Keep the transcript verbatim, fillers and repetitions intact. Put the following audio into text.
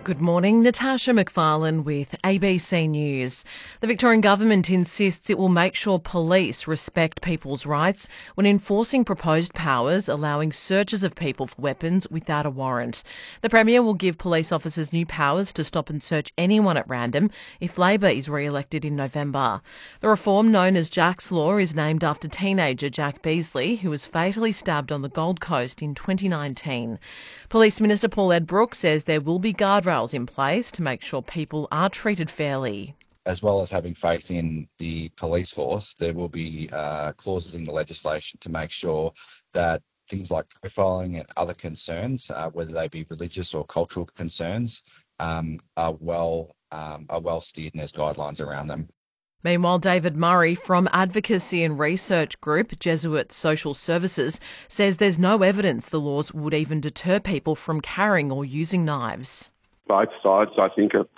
Good morning, Natasha McFarlane with A B C News. The Victorian Government insists it will make sure police respect people's rights when enforcing proposed powers allowing searches of people for weapons without a warrant. The Premier will give police officers new powers to stop and search anyone at random if Labor is re-elected in November. The reform, known as Jack's Law, is named after teenager Jack Beasley, who was fatally stabbed on the Gold Coast in twenty nineteen. Police Minister Paul Edbrook says there will be guardrails in place to make sure people are treated fairly. As well as having faith in the police force, there will be uh, clauses in the legislation to make sure that things like profiling and other concerns, uh, whether they be religious or cultural concerns, um, are well um, are well steered and there's guidelines around them. Meanwhile, David Murray from advocacy and research group Jesuit Social Services says there's no evidence the laws would even deter people from carrying or using knives. Both sides, I think, are